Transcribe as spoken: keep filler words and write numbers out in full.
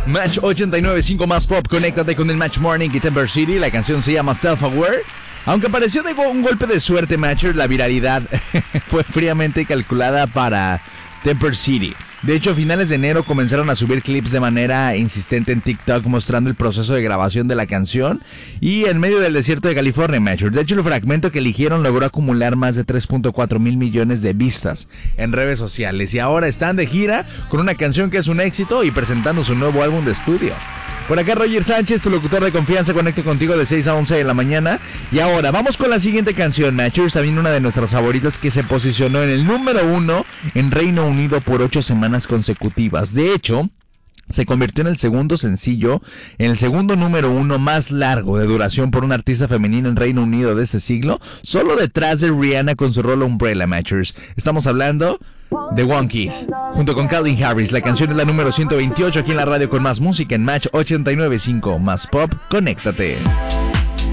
Match ochenta y nueve punto cinco más pop, conéctate con el Match Morning y Temper City. La canción se llama Self Aware. Aunque pareció de un golpe de suerte, Matcher, la viralidad fue fríamente calculada para Temper City. De hecho, a finales de enero comenzaron a subir clips de manera insistente en TikTok mostrando el proceso de grabación de la canción y en medio del desierto de California, Matcher. De hecho, el fragmento que eligieron logró acumular más de tres punto cuatro mil millones de vistas en redes sociales y ahora están de gira con una canción que es un éxito y presentando su nuevo álbum de estudio. Por acá Roger Sánchez, tu locutor de confianza, conecto contigo de seis a once de la mañana. Y ahora vamos con la siguiente canción, Matchers, también una de nuestras favoritas que se posicionó en el número uno en Reino Unido por ocho semanas consecutivas. De hecho, se convirtió en el segundo sencillo, en el segundo número uno más largo de duración por un artista femenino en Reino Unido de este siglo, solo detrás de Rihanna con su rol Umbrella, Matchers. Estamos hablando de One Kiss, junto con Calvin Harris. La canción es la número ciento veintiocho aquí en la radio con más música en Match ochenta y nueve punto cinco más pop. Conéctate.